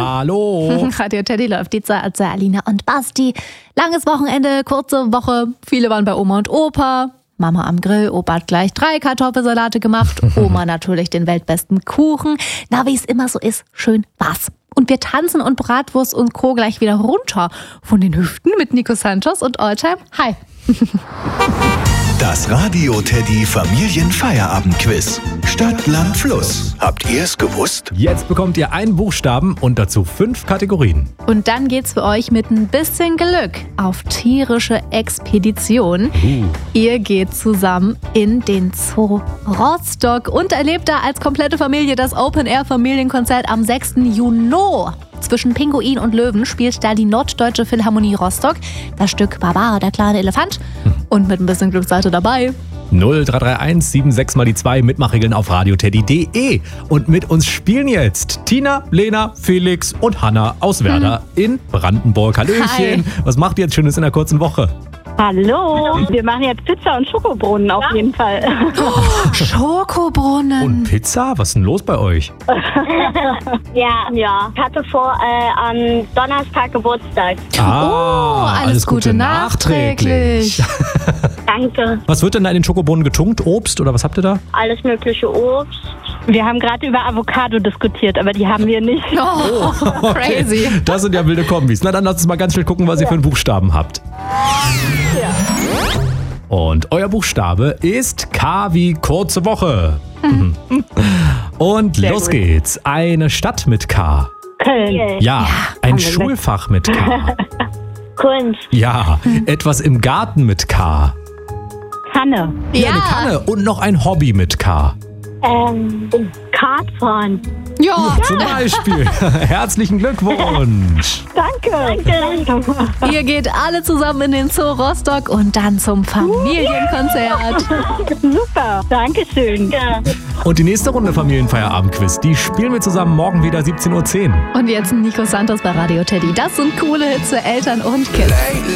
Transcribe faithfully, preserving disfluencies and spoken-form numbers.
Hallo. Radio Teddy läuft die Zeit zu Alina und Basti. Langes Wochenende, kurze Woche. Viele waren bei Oma und Opa. Mama am Grill, Opa hat gleich drei Kartoffelsalate gemacht. Oma natürlich den weltbesten Kuchen. Na, wie es immer so ist, schön war's. Und wir tanzen und Bratwurst und Co. gleich wieder runter von den Hüften mit Nico Santos und Alltime. Hi. Das Radio Teddy Familienfeierabendquiz. Stadt, Land, Fluss. Habt ihr es gewusst? Jetzt bekommt ihr einen Buchstaben und dazu fünf Kategorien. Und dann geht's für euch mit ein bisschen Glück auf tierische Expedition. Uh. Ihr geht zusammen in den Zoo Rostock und erlebt da als komplette Familie das Open-Air-Familienkonzert am sechsten Juni. Zwischen Pinguin und Löwen spielt da die Norddeutsche Philharmonie Rostock das Stück Baba, der kleine Elefant. Und mit ein bisschen Glück seid ihr dabei. null drei drei eins sieben sechs mal die zwei Mitmachregeln auf radioteddy punkt de. Und mit uns spielen jetzt Tina, Lena, Felix und Hanna aus Werder hm. in Brandenburg. Hallöchen. Hi. Was macht ihr jetzt Schönes in der kurzen Woche? Hallo, wir machen jetzt Pizza und Schokobrunnen auf jeden Fall. Oh, Schokobrunnen. Und Pizza? Was ist denn los bei euch? Ja, ja. Ich hatte vor äh, am Donnerstag Geburtstag. Ah, oh, alles, alles Gute, Gute nachträglich. nachträglich. Danke. Was wird denn da in den Schokobrunnen getunkt? Obst oder was habt ihr da? Alles mögliche Obst. Wir haben gerade über Avocado diskutiert, aber die haben wir nicht. Oh, okay. Crazy. Das sind ja wilde Kombis. Na dann lasst uns mal ganz schnell gucken, was ihr für einen Buchstaben habt. Ja. Und euer Buchstabe ist K wie kurze Woche. Mhm. Und Sehr los gut. geht's. Eine Stadt mit K. Köln. Ja, Ja, ein haben wir Schulfach mit K. Kunst. Ja, etwas im Garten mit K. Kanne. Ja, eine Kanne und noch ein Hobby mit K. Ähm, Kartfahren. Ja. Zum Beispiel. Herzlichen Glückwunsch. Danke. Danke. Ihr geht alle zusammen in den Zoo Rostock und dann zum Familienkonzert. Super. Dankeschön. Ja. Und die nächste Runde Familienfeierabendquiz, die spielen wir zusammen morgen wieder siebzehn Uhr zehn. Und jetzt Nico Santos bei Radio Teddy. Das sind coole Hits für Eltern und Kids.